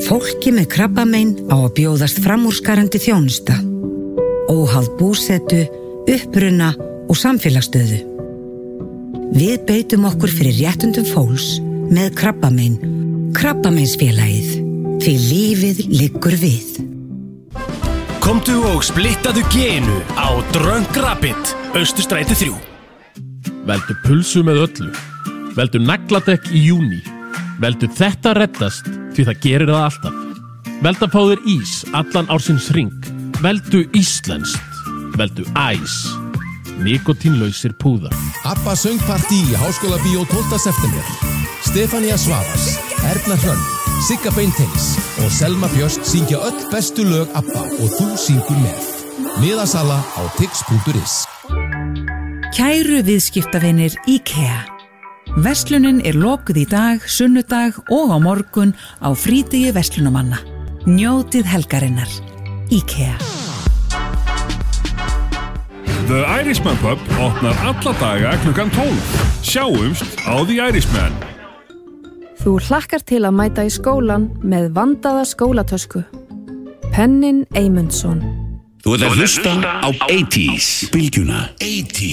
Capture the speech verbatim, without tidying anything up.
Fólki með krabbamein á að bjóðast framúrskarandi þjónusta, óháð búsetu, uppruna og samfélagsstöðu. Við beitum okkur fyrir réttundum fólks með krabbamein, Krabbameinsfélagið, því lífið liggur við. Komdu og splittaðu genu á Drunk Rabbit, Austurstræti þrjú. Veldu pulsu með öllu. Veldu nagladekk í júní. Veldu þetta reddast því það gerir það alltaf. Veldu að fá þér ís allan ársins hring. Veldu íslenskt. Veldu æs. Nikotínlausir púðar. ABBA söngpartí í Háskólabíó tólfta september. Stefania Svavars, Erna Hrönn, Sigga Beinteins og Selma Björst syngja öll bestu lög ABBA og þú syngur með. Miðasala á tix punktur is. Kæru viðskiptavinir IKEA. Verslunin er lokuð í dag, sunnudag og á morgun á frídegi verslunamanna. Njótið helgarinnar. IKEA. The Irishman Pub opnar alla daga klukkan tólf. Sjáumst á The Irishman. Þú hlakkar til að mæta í skólan með vandaða skólatösku. Pennin Eymundsson. Þú ert að hlusta á eighties bylgjuna. eighties